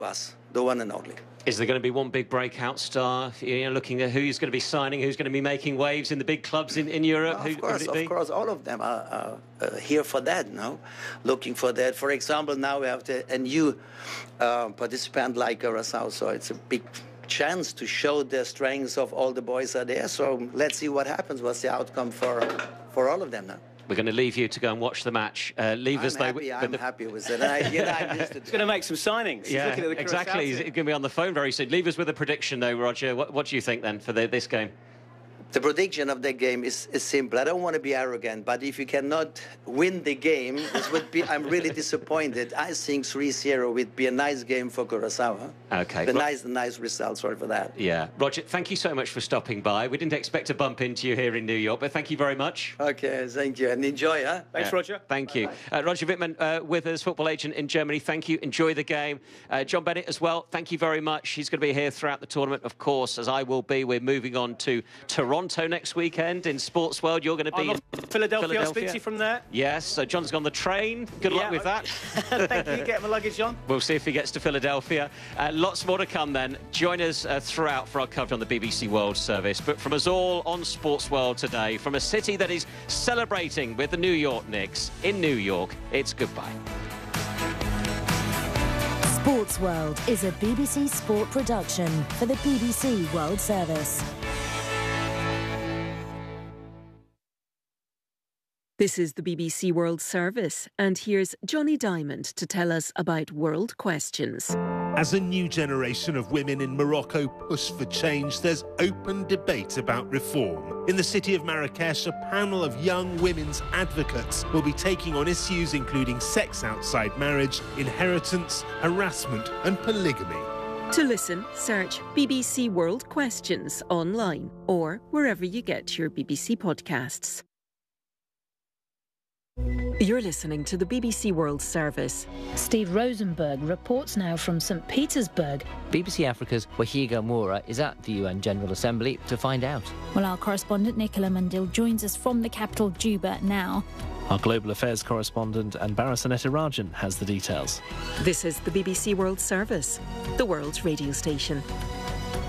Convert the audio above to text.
us, the one and only. Is there going to be one big breakout star? You know, looking at who's going to be signing, who's going to be making waves in the big clubs in Europe? Of course, all of them are here for that, no? Looking for that. For example, now we have a new participant like Curaçao, so it's a big chance to show the strengths of all the boys are there. So let's see what happens. What's the outcome for all of them now? We're going to leave you to go and watch the match. I'm happy with it. He's going to make some signings. Yeah, he's looking at the exactly. He's going to be on the phone very soon. Leave us with a prediction, though, Roger. What do you think, then, for this game? The prediction of the game is simple. I don't want to be arrogant, but if you cannot win the game, I'm really disappointed. I think 3-0 would be a nice game for Curaçao. Huh? Okay. The nice result, sorry for that. Yeah. Roger, thank you so much for stopping by. We didn't expect to bump into you here in New York, but thank you very much. Okay, thank you, and enjoy, huh? Thanks, Roger. Thank you. Roger Wittmann with us, football agent in Germany. Thank you. Enjoy the game. John Bennett as well, thank you very much. He's going to be here throughout the tournament, of course, as I will be. We're moving on to Toronto next weekend. In Sports World, you're going to be in Philadelphia. I'll speak to you from there. Yes, so John's gone the train. Good luck with that. Thank you. Get my luggage on. We'll see if he gets to Philadelphia. Lots more to come then. Join us throughout for our coverage on the BBC World Service. But from us all on Sports World today, from a city that is celebrating with the New York Knicks in New York, it's goodbye. Sports World is a BBC Sport production for the BBC World Service. This is the BBC World Service, and here's Johnny Diamond to tell us about World Questions. As a new generation of women in Morocco push for change, there's open debate about reform. In the city of Marrakesh, a panel of young women's advocates will be taking on issues including sex outside marriage, inheritance, harassment and polygamy. To listen, search BBC World Questions online or wherever you get your BBC podcasts. You're listening to the BBC World Service. Steve Rosenberg reports now from St. Petersburg. BBC Africa's Wahiga Moura is at the UN General Assembly to find out. Well, our correspondent Nicola Mundil joins us from the capital, Juba, now. Our Global Affairs correspondent Anbara Sanetirajan has the details. This is the BBC World Service, the world's radio station.